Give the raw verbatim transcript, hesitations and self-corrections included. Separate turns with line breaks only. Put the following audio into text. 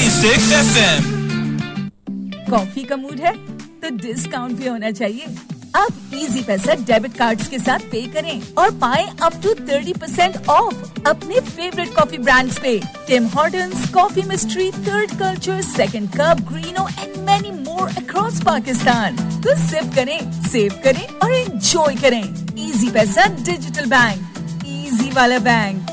छियानवे F M.
Coffee का mood है तो डिस्काउंट भी होना चाहिए। अब इजी पैसा डेबिट कार्ड्स के साथ पे करें और पाएं अप टू तीस परसेंट ऑफ अपने फेवरेट कॉफी ब्रांड्स पे। Tim Hortons, coffee mystery, third culture, second cup, ग्रीनो and many more across Pakistan. तो सिप करें, सेव करें और एंजॉय करें। इजी पैसा डिजिटल बैंक, इजी वाला बैंक।